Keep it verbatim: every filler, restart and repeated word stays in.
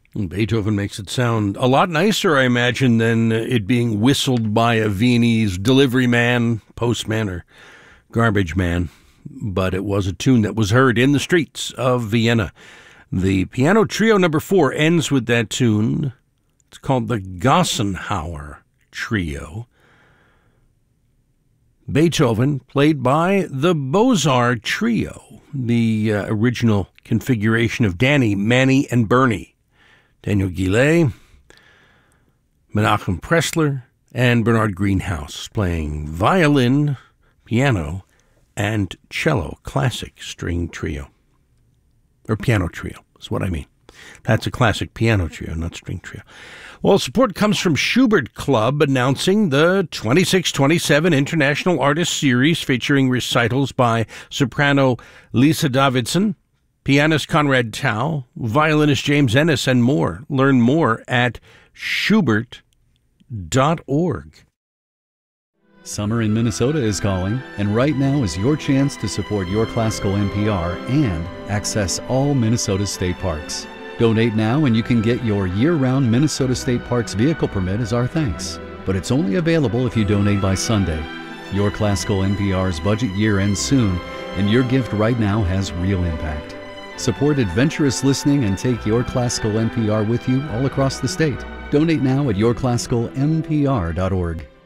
Beethoven makes it sound a lot nicer, I imagine, than it being whistled by a Viennese delivery man, postman, or garbage man. But it was a tune that was heard in the streets of Vienna. The piano trio number four ends with that tune. It's called the Gassenhauer Trio. Beethoven played by the Beaux-Arts Trio, the uh, original configuration of Danny, Manny, and Bernie. Daniel Gillet, Menachem Pressler, and Bernard Greenhouse playing violin, piano, and cello, classic string trio. Or piano trio is what I mean. That's a classic piano trio, not string trio. Well, support comes from Schubert Club announcing the twenty-six twenty-seven International Artist Series featuring recitals by soprano Lisa Davidson, pianist Conrad Tao, violinist James Ennis, and more. Learn more at schubert dot org. Summer in Minnesota is calling, and right now is your chance to support Your Classical N P R and access all Minnesota state parks. Donate now and you can get your year-round Minnesota State Parks vehicle permit as our thanks. But it's only available if you donate by Sunday. Your Classical N P R's budget year ends soon, and your gift right now has real impact. Support adventurous listening and take Your Classical N P R with you all across the state. Donate now at your classical n p r dot org.